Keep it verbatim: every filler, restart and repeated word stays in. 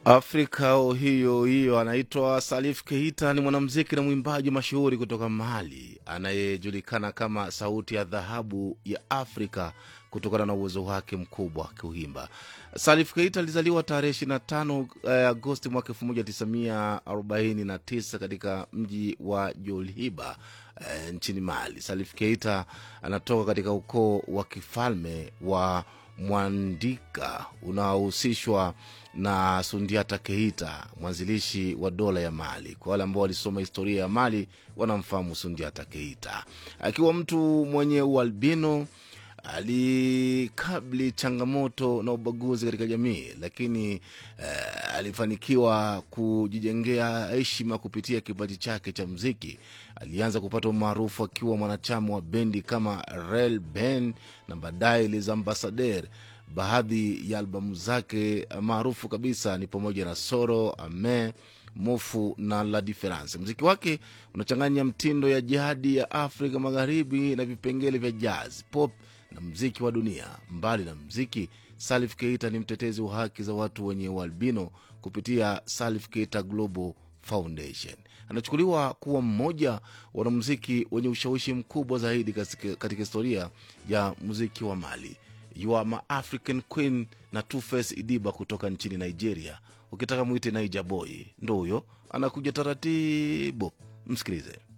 Afrika hiyo hiyo anaitwa Salif Keita, ni mwanamuziki na mwimbaji mashuhuri kutoka Mali anayejulikana kama sauti ya dhahabu ya Afrika kutokana na uwezo wake mkubwa kuimba. Salif Keita alizaliwa tarehe ishirini na tano Agosti mwaka elfu moja tisa mia arobaini na tisa katika mji wa Djoliba e, nchini Mali. Salif Keita anatoka katika ukoo wa kifalme wa Mwandika unaohusishwa na Sundiata Keita, mwanzilishi wa dola ya Mali. Kwa wale ambao walisoma historia ya Mali wanamfahamu Sundiata Keita. Akiwa mtu mwenye ualbino, alikabili changamoto na ubaguzi katika jamii, lakini eh, alifanikiwa kujijengea heshima kupitia kipaji chake cha muziki. Alianza kupata umaarufu akiwa mwanachama wa bendi kama Rel Ben na baadaye Les Ambassadeurs. Baadhi ya albamu zake maarufu kabisa ni pamoja na Soro, Ame, Mofu na La Difference. Muziki wake unachanganya mtindo ya jadi ya Afrika Magharibi na vipengele vya jazz, pop na muziki wa dunia. Mbali na muziki, Salif Keita ni mtetezi wa haki za watu wenye ualbino kupitia Salif Keita Global Foundation. Anachukuliwa kuwa mmoja wa wanamuziki wenye ushawishi mkubwa zaidi katika historia ya muziki wa Mali. You Are My African Queen na Two-Face Idiba kutoka nchini Nigeria. Ukitaka muite Naija Boy, ndo huyo anakuja taratibu. Msikilize.